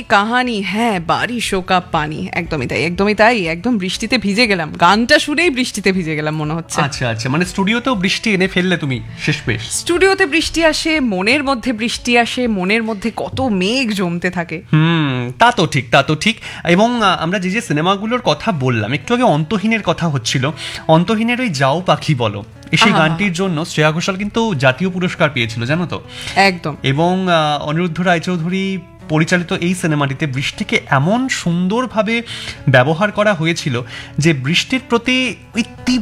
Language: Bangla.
কাহানি, হ্যাঁ বারিশো কা পানি, একদমই তাই, একদমই তাই, একদম বৃষ্টিতে ভিজে গেলাম, গানটা শুনেই বৃষ্টিতে ভিজে গেলাম মনে হচ্ছে। আচ্ছা আচ্ছা, মানে স্টুডিওতেও বৃষ্টি এনে ফেললে তুমি শেষমেশ। স্টুডিওতে বৃষ্টি আসে, মনের মধ্যে বৃষ্টি আসে, মনের মধ্যে কত মেঘ জমতে থাকে। তা তো ঠিক, তা তো ঠিক। এবং আমরা যে যে সিনেমাগুলোর কথা বললাম, একটু আগে অন্তহীনের কথা হচ্ছিল, অন্তহীনের ওই যাও পাখি বলো, সেই গানটির জন্য শ্রেয়া ঘোষাল কিন্তু জাতীয় পুরস্কার পেয়েছিল, জানো তো? একদম। এবং অনিরুদ্ধ রায়চৌধুরী পরিচালিত এই সিনেমাটিতে বৃষ্টিকে এমন সুন্দরভাবে ব্যবহার করা হয়েছিল যে বৃষ্টির প্রতি ওই